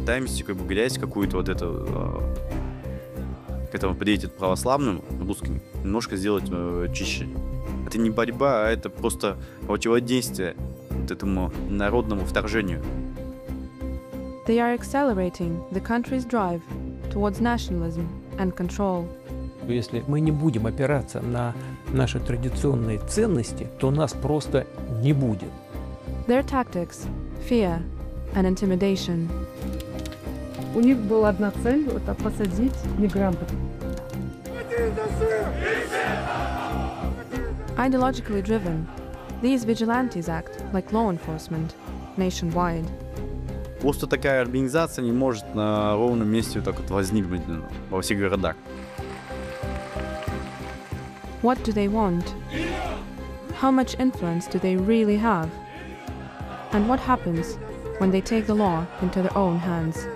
пытаемся как бы грязь какую-то вот эту, к этому подъедет православным русским, немножко сделать чище. Это не борьба, а это просто противодействие вот этому народному вторжению. They are accelerating the country's drive towards nationalism and control. Если мы не будем опираться на наши традиционные ценности, то нас просто не будет. Their tactics, fear and intimidation. У них была одна цель – это посадить мигрантов. Ideologically driven, these vigilantes act like law enforcement nationwide. Просто такая организация не может на ровном месте вот так вот возникнуть во всех городах. What do they want? How much influence do they really have? And what happens when they take the law into their own hands?